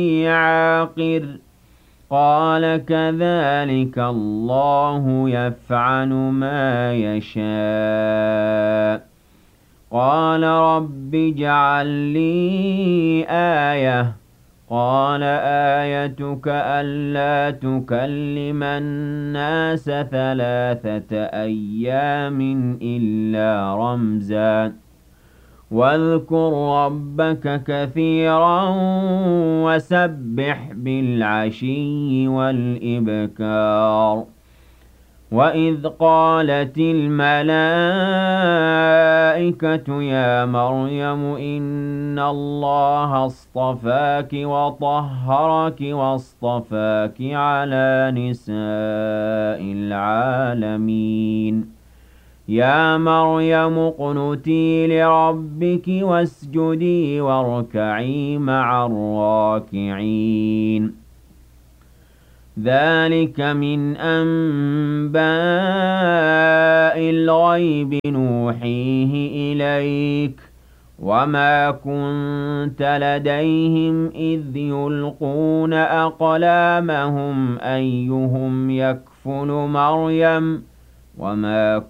عاقر قال كذلك الله يفعل ما يشاء قال رب اجعل لي آية قال آيتك ألا تكلم الناس 3 أيام إلا رمزا واذكر ربك كثيرا وسبح بالعشي والإبكار وإذ قالت الملائكة يا مريم إن الله اصطفاك وطهرك واصطفاك على نساء العالمين يا مريم اقنتي لربك واسجدي واركعي مع الراكعين ذلك من أنباء الغيب نوحيه إليك وما كنت لديهم إذ يلقون أقلامهم أيهم يكفل مريم وما